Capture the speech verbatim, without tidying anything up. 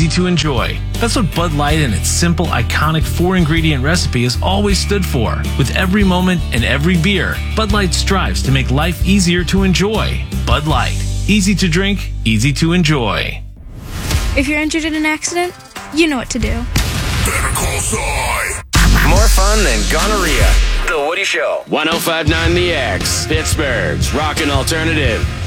easy to enjoy. That's what Bud Light and its simple, iconic four-ingredient recipe has always stood for. With every moment and every beer, Bud Light strives to make life easier to enjoy. Bud Light. Easy to drink, easy to enjoy. If you're injured in an accident, you know what to do. Better call Cy. More fun than gonorrhea. The Woody Show. one oh five point nine The X. Pittsburgh's Rockin' Alternative.